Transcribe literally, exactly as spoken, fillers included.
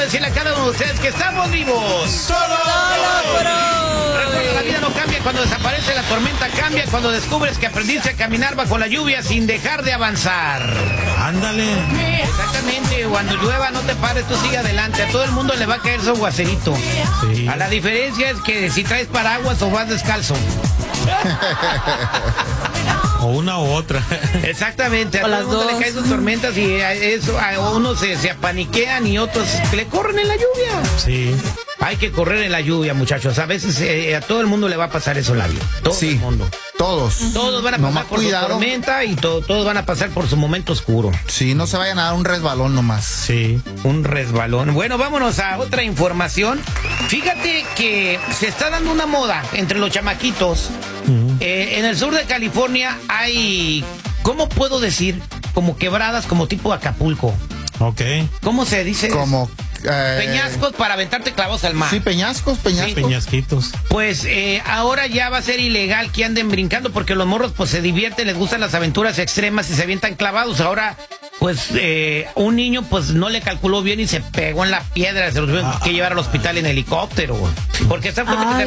decirle a cada uno de ustedes que estamos vivos. ¡Solo por hoy! Recuerda, la vida no cambia cuando desaparece la tormenta, cambia cuando descubres que aprendiste a caminar bajo la lluvia sin dejar de avanzar. Ándale. Exactamente, cuando llueva no te pares, tú sigue adelante. A todo el mundo le va a caer su aguacerito. Sí. A la diferencia es que si traes paraguas o vas descalzo. O una u otra. Exactamente, a O todo las el mundo dos. le caen sus tormentas y a eso, a unos se, se apaniquean y otros le corren en la lluvia. Sí. Hay que correr en la lluvia, muchachos. A veces eh, a todo el mundo le va a pasar eso en la vida. Todo Sí. el mundo. Todos. Todos van a pasar Nomás por cuidado. su tormenta y to- todos van a pasar por su momento oscuro. Sí, no se vayan a dar un resbalón nomás. Sí. Un resbalón. Bueno, vámonos a otra información. Fíjate que se está dando una moda entre los chamaquitos. Mm. Eh, en el sur de California hay, ¿cómo puedo decir? Como quebradas, como tipo Acapulco. Ok. ¿Cómo se dice? Como... eh, Peñascos para aventarte clavos al mar. Sí, peñascos, peñascos. Peñasquitos. Pues eh, ahora ya va a ser ilegal que anden brincando porque los morros pues se divierten, les gustan las aventuras extremas y se avientan clavados. Ahora pues eh, un niño pues no le calculó bien y se pegó en la piedra, se los tuvieron Ah, que llevar al hospital en helicóptero, güey. Porque está fuerte que se Ay,